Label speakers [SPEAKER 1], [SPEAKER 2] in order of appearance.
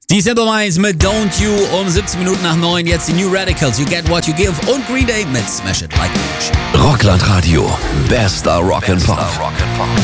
[SPEAKER 1] Die Simple Minds mit Don't You um 17 Minuten nach 9. Jetzt die New Radicals, You Get What You Give und Green Day mit Smash It Like a Match.
[SPEAKER 2] Rockland Radio, bester Rock'n'Pop.